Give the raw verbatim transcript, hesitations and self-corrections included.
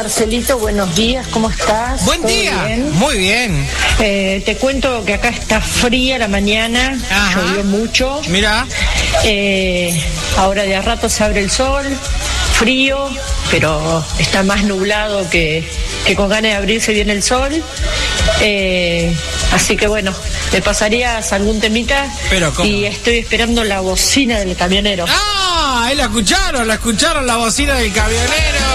Marcelito, buenos días, ¿cómo estás? Buen día, bien? Muy bien. Eh, te cuento que acá está fría la mañana, Ajá. Llovió mucho. Mira. Eh, ahora de a rato se abre el sol, frío, pero está más nublado que, que con ganas de abrirse bien el sol. Eh, así que bueno, ¿te pasarías algún temita? Pero ¿cómo? Y estoy esperando la bocina del camionero. ¡Ah! Ahí la escucharon, la escucharon la bocina del camionero.